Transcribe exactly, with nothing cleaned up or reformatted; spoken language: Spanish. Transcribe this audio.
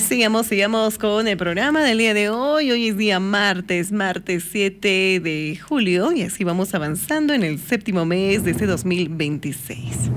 Sigamos, sigamos con el programa del día de hoy. Hoy es día martes, martes siete de julio, y así vamos avanzando en el séptimo mes de este dos mil veintiséis.